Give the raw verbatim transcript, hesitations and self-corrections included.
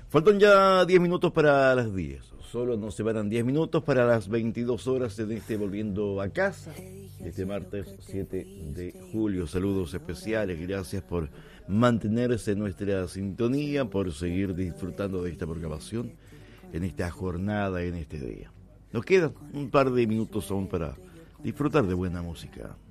Faltan ya diez minutos para las diez. Solo nos separan diez minutos para las veintidós horas de este Volviendo a Casa, este martes siete de julio. Saludos especiales, gracias por mantenerse en nuestra sintonía, por seguir disfrutando de esta programación en esta jornada, en este día. Nos quedan un par de minutos aún para disfrutar de buena música.